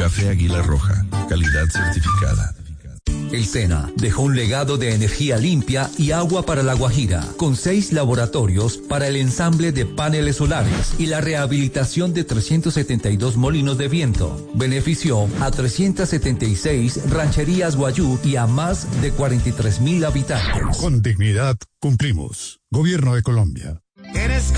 Café Águila Roja, calidad certificada. El SENA dejó un legado de energía limpia y agua para La Guajira, con 6 laboratorios para el ensamble de paneles solares y la rehabilitación de 372 molinos de viento. Benefició a 376 rancherías guayú y a más de 43,000 habitantes. Con dignidad cumplimos. Gobierno de Colombia.